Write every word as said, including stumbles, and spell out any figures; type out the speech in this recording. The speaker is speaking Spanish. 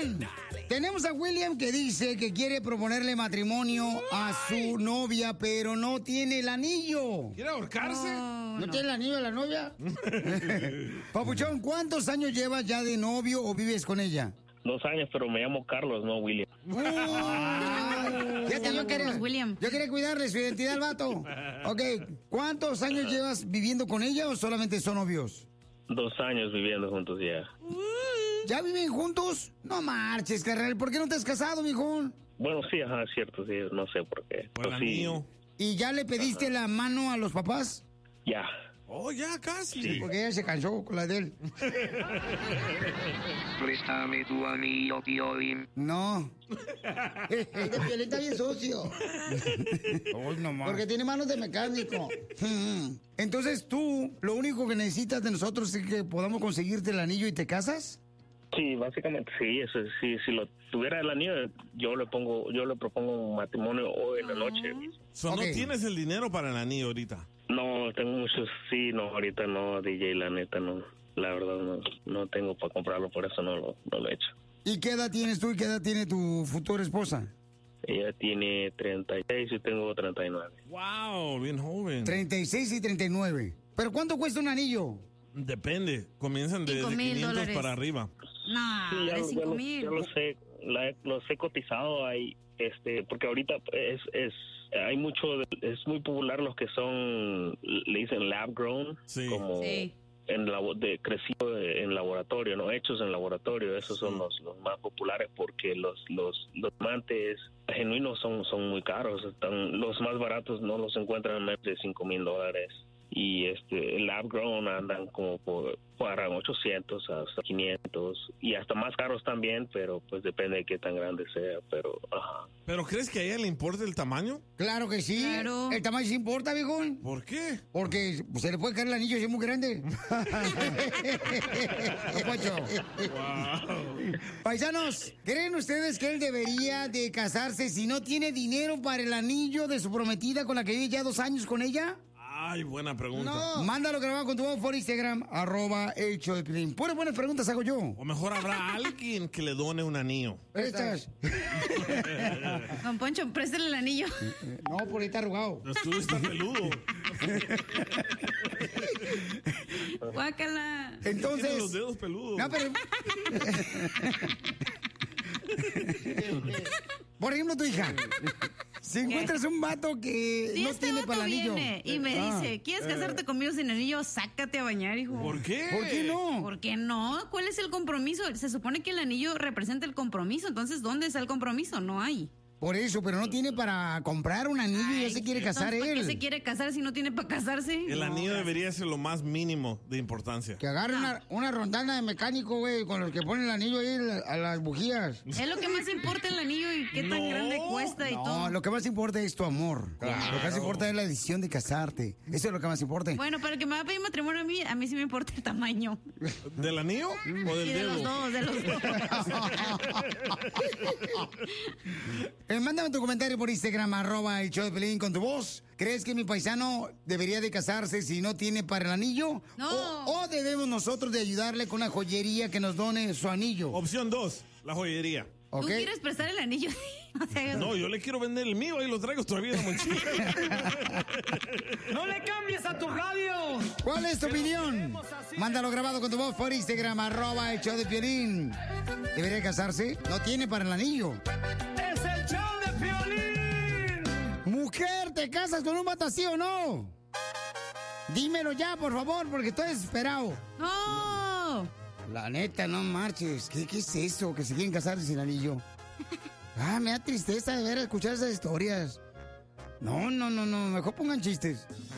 Oigan, tenemos a William que dice que quiere proponerle matrimonio a su novia, pero no tiene el anillo. ¿Quiere ahorcarse? ¿No, ¿No tiene el anillo de la novia? Papuchón, ¿cuántos años llevas ya de novio o vives con ella? Dos años, pero me llamo Carlos, no William. Ya te, yo, quería, William. yo quería cuidarle su identidad al vato. Ok, ¿cuántos años llevas viviendo con ella o solamente son novios? Dos años viviendo juntos ya. ¿Ya viven juntos? No marches, carnal. ¿Por qué no te has casado, mijo? Bueno, sí, ajá, cierto, sí, no sé por qué. Por el sí. anillo. ¿Y ya le pediste ajá. la mano a los papás? Ya. Oh, ya casi. Sí, porque ella se cansó con la de él. Préstame tu anillo, Piolín. No. El de Piolín está bien sucio. Oh, no más. Porque tiene manos de mecánico. Entonces tú, lo único que necesitas de nosotros es que podamos conseguirte el anillo y te casas. Sí, básicamente sí, eso sí, si lo tuviera el anillo, yo le pongo, yo le propongo un matrimonio hoy en la noche. So, okay. ¿No tienes el dinero para el anillo ahorita? No, tengo muchos, sí, no, ahorita no, D J, la neta, no, la verdad no, no tengo para comprarlo, por eso no lo, no lo he hecho. ¿Y qué edad tienes tú y qué edad tiene tu futura esposa? Ella tiene treinta y seis y tengo treinta y nueve. Wow, bien joven. treinta y seis y treinta y nueve. ¿Pero cuánto cuesta un anillo? Depende, comienzan de quinientos para arriba. No, sí, ya, de cinco mil. Yo lo sé, la, los he cotizado ahí, este, porque ahorita es, es, hay mucho, es muy popular los que son, le dicen lab grown, sí. como sí. en la, de crecido en laboratorio, no hechos en laboratorio, esos sí. son los, los más populares porque los, los, los diamantes genuinos son, son muy caros, están, los más baratos no los encuentran en más de cinco mil dólares. Y este, el lab grown andan como por, para ochocientos hasta quinientos y hasta más caros también, pero pues depende de qué tan grande sea, pero ajá. ¿Pero crees que a ella le importa el tamaño? Claro que sí. Claro. ¿El tamaño sí importa, viejón? ¿Por qué? Porque se le puede caer el anillo si es muy grande. Wow. Paisanos, ¿creen ustedes que él debería de casarse si no tiene dinero para el anillo de su prometida con la que vive ya dos años con ella? Ay, buena pregunta. No. Mándalo grabado con tu voz por Instagram, arroba el show de Piolín. Puras buenas preguntas hago yo. O mejor habrá alguien que le done un anillo. Estas. Don Poncho, préstale el anillo. No, por ahí está arrugado. Tú estás peludo. Guácala. Entonces. Tiene los dedos peludos. No, pero. Por ejemplo, tu hija. Si encuentras un vato que si no este tiene vato para el anillo viene y me ah, dice, ¿quieres casarte conmigo sin anillo? Sácate a bañar, hijo. ¿Por qué? ¿Por qué no? ¿Por qué no? ¿Cuál es el compromiso? Se supone que el anillo representa el compromiso, entonces ¿dónde está el compromiso? No hay. Por eso, pero no tiene para comprar un anillo y ya se quiere casar ¿Para él. qué se quiere casar si no tiene para casarse? El no, anillo gracias. debería ser lo más mínimo de importancia. Que agarre No. una, una rondana de mecánico, güey, con los que ponen el anillo ahí a las bujías. Es lo que más importa el anillo y qué tan No, grande cuesta y No, todo. lo que más importa es tu amor. Claro. Lo que más importa es la decisión de casarte. Eso es lo que más importa. Bueno, para el que me va a pedir matrimonio a mí, a mí sí me importa el tamaño. ¿Del anillo o del Y de dedo? los dos, de los dos. Eh, mándame tu comentario por Instagram, arroba el show de Piolín con tu voz. ¿Crees que mi paisano debería de casarse si no tiene para el anillo? No. O, o debemos nosotros de ayudarle con una joyería que nos done su anillo. Opción dos, la joyería. ¿Tú ¿Ok? quieres prestar el anillo? No te hagas- No, yo le quiero vender el mío, ahí lo traigo todavía en la mochila. ¡No le cambies a tu radio! ¿Cuál es tu opinión? Mándalo grabado con tu voz por Instagram, arroba el show de Piolín. ¿Debería casarse? No tiene para el anillo. ¡Es el show de Piolín! Mujer, ¿te casas con un vato así o no? Dímelo ya, por favor, porque estoy desesperado. ¡No! La neta, no marches. ¿Qué, qué es eso? Que se quieren casar sin anillo. Ah, me da tristeza de ver escuchar esas historias. No, no, no, no. Mejor pongan chistes.